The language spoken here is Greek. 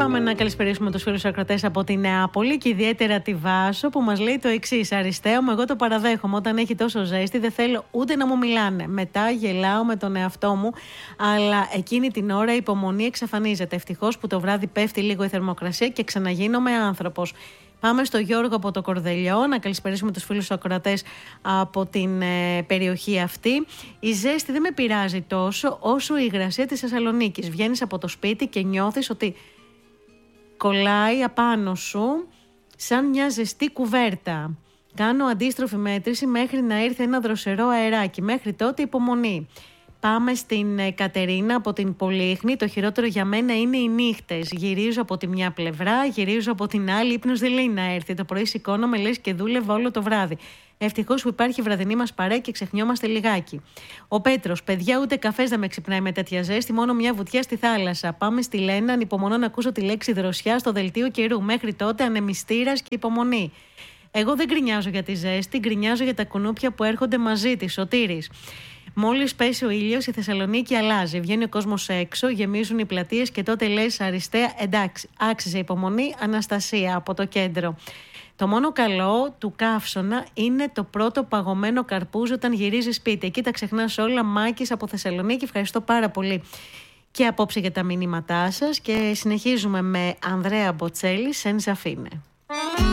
Πάμε να καλησπερίσουμε τους φίλους ακροατές από τη Νεάπολη και ιδιαίτερα τη Βάσο που μας λέει το εξής: Αριστέο μου, εγώ το παραδέχομαι. Όταν έχει τόσο ζέστη, δεν θέλω ούτε να μου μιλάνε. Μετά γελάω με τον εαυτό μου, αλλά εκείνη την ώρα η υπομονή εξαφανίζεται. Ευτυχώς που το βράδυ πέφτει λίγο η θερμοκρασία και ξαναγίνομαι άνθρωπος. Πάμε στο Γιώργο από το Κορδελιό να καλησπερίσουμε τους φίλους ακροατές από την περιοχή αυτή. Η ζέστη δεν με πειράζει τόσο όσο η υγρασία της Θεσσαλονίκης. Βγαίνεις από το σπίτι και νιώθεις ότι κολλάει απάνω σου σαν μια ζεστή κουβέρτα. Κάνω αντίστροφη μέτρηση μέχρι να ήρθε ένα δροσερό αεράκι. Μέχρι τότε υπομονή. Πάμε στην Κατερίνα από την Πολύχνη. Το χειρότερο για μένα είναι οι νύχτες. Γυρίζω από τη μια πλευρά, γυρίζω από την άλλη. Ύπνος δεν λέει να έρθει. Το πρωί σηκώνομαι λες και δούλευα όλο το βράδυ. Ευτυχώς που υπάρχει η βραδινή μας παρέα και ξεχνιόμαστε λιγάκι. Ο Πέτρος, παιδιά, ούτε καφές δεν με ξυπνάει με τέτοια ζέστη, μόνο μια βουτιά στη θάλασσα. Πάμε στη Λένα, ανυπομονώ να ακούσω τη λέξη δροσιά στο δελτίο καιρού. Μέχρι τότε ανεμιστήρας και υπομονή. Εγώ δεν γκρινιάζω για τη ζέστη, γκρινιάζω για τα κουνούπια που έρχονται μαζί της. Σωτήρης. Μόλις πέσει ο ήλιος, η Θεσσαλονίκη αλλάζει. Βγαίνει ο κόσμος έξω, γεμίζουν οι πλατείες και τότε λες Αριστέα, εντάξει, άξιζε υπομονή. Αναστασία από το κέντρο. Το μόνο καλό του καύσωνα είναι το πρώτο παγωμένο καρπούζι όταν γυρίζει σπίτι. Εκεί τα ξεχνάς όλα. Μάκης από Θεσσαλονίκη, ευχαριστώ πάρα πολύ και απόψε για τα μηνύματά σας. Και συνεχίζουμε με Ανδρέα Μποτσέλη, Σεν Ζαφίνε.